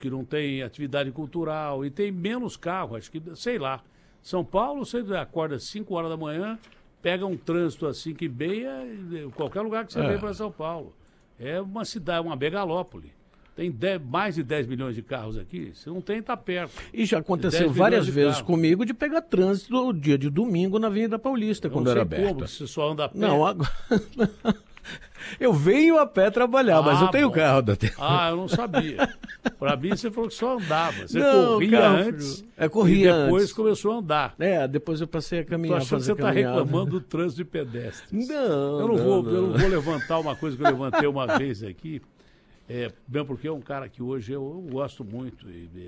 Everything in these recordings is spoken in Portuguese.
que não tem atividade cultural e tem menos carro, acho que, sei lá. São Paulo, você acorda às 5 horas da manhã, pega um trânsito às 5h30, qualquer lugar que você vem para São Paulo. É uma cidade, uma megalópole. Tem mais de 10 milhões de carros aqui, você não tem, está perto. E já aconteceu várias vezes comigo de pegar trânsito no dia de domingo na Avenida Paulista, quando era aberta. Como, você só anda a pé. Não, agora... Eu venho a pé trabalhar, mas eu tenho carro da tempo. Eu não sabia. Para mim, você falou que só andava. Você não, corria antes corria e depois antes. Começou a andar. Depois eu passei a caminhar. Tô achando que você está reclamando do trânsito de pedestres. Eu não vou levantar uma coisa que eu levantei uma vez aqui, mesmo porque é um cara que hoje eu gosto muito,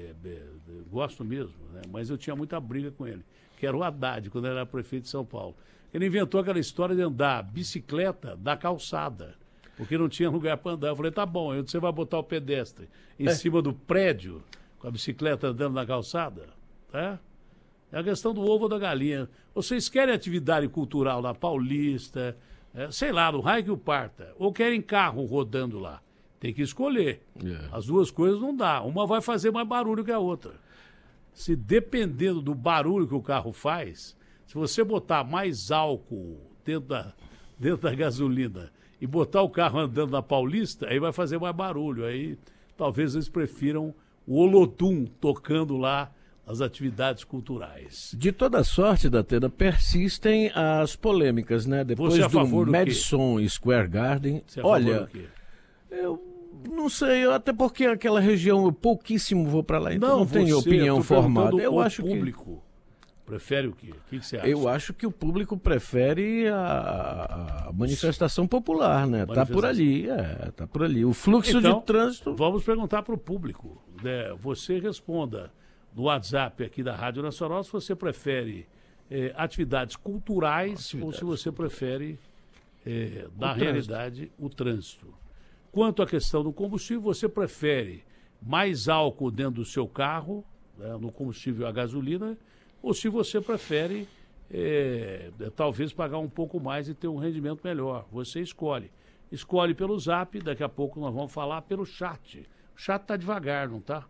gosto mesmo, né? Mas eu tinha muita briga com ele, que era o Haddad, quando ele era prefeito de São Paulo. Ele inventou aquela história de andar bicicleta da calçada, porque não tinha lugar para andar. Eu falei, tá bom, onde você vai botar o pedestre? Em cima do prédio, com a bicicleta andando na calçada? É a questão do ovo ou da galinha. Vocês querem atividade cultural na Paulista, sei lá, no raio que o parta, ou querem carro rodando lá? Tem que escolher. As duas coisas não dá. Uma vai fazer mais barulho que a outra. Se dependendo do barulho que o carro faz... Se você botar mais álcool dentro da gasolina e botar o carro andando na Paulista, aí vai fazer mais barulho. Aí talvez eles prefiram o Olodum tocando lá as atividades culturais. De toda sorte, Datena, persistem as polêmicas, né? Depois do Madison Square Garden. Você é a favor do quê? Eu não sei, até porque aquela região eu pouquíssimo vou para lá, então não tenho opinião formada. Eu acho público. Prefere o quê? O que você acha? Eu acho que o público prefere a manifestação popular, né? Tá por ali, tá por ali. O fluxo de trânsito... Vamos perguntar para o público. Você responda no WhatsApp aqui da Rádio Nacional se você prefere atividades culturais ou se você prefere, na realidade, o trânsito. Quanto à questão do combustível, você prefere mais álcool dentro do seu carro, no combustível a gasolina, ou se você prefere, talvez, pagar um pouco mais e ter um rendimento melhor. Você escolhe. Escolhe pelo Zap, daqui a pouco nós vamos falar pelo chat. O chat está devagar, não está?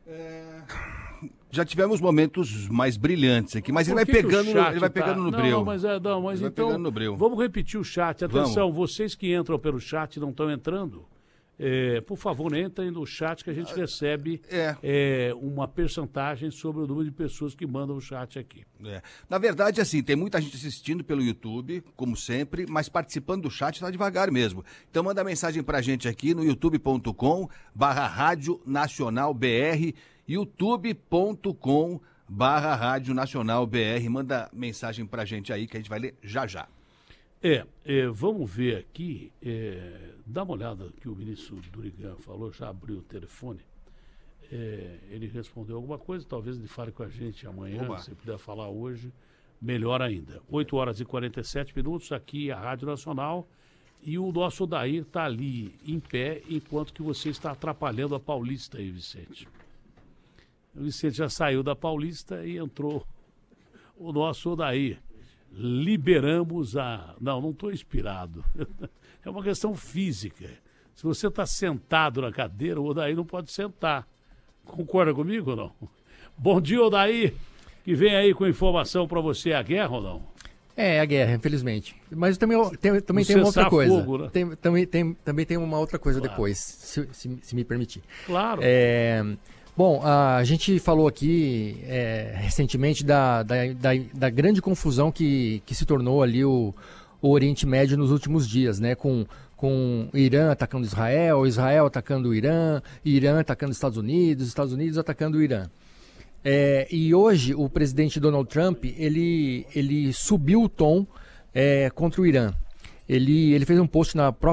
Já tivemos momentos mais brilhantes aqui, mas ele vai pegando no breu. Mas então, vamos repetir o chat. Atenção, vocês que entram pelo chat e não estão entrando... por favor, entrem no chat que a gente recebe uma percentagem sobre o número de pessoas que mandam o chat aqui. Na verdade, assim, tem muita gente assistindo pelo YouTube, como sempre, mas participando do chat está devagar mesmo. Então manda mensagem pra gente aqui no youtube.com/Rádio Nacional BR, youtube.com/Rádio Nacional BR. Manda mensagem pra gente aí que a gente vai ler já já. Vamos ver aqui, dá uma olhada que o ministro Durigan falou, já abriu o telefone, ele respondeu alguma coisa, talvez ele fale com a gente amanhã, se puder falar hoje, melhor ainda. 8h47, aqui a Rádio Nacional, e o nosso Odair está ali em pé, enquanto que você está atrapalhando a Paulista aí, Vicente. O Vicente já saiu da Paulista e entrou o nosso Odair. Liberamos a... Não estou inspirado. É uma questão física. Se você está sentado na cadeira, o Odair não pode sentar. Concorda comigo ou não? Bom dia, Odair, que vem aí com informação para você. É a guerra ou não? É a guerra, infelizmente. Mas também tem uma outra coisa. Fogo, né? Também tem uma outra coisa depois, se me permitir. Claro. Bom, a gente falou aqui recentemente da grande confusão que se tornou ali o Oriente Médio nos últimos dias, né? Com o Irã atacando Israel, Israel atacando o Irã atacando os Estados Unidos atacando o Irã. E hoje o presidente Donald Trump, ele subiu o tom contra o Irã. Ele fez um post na própria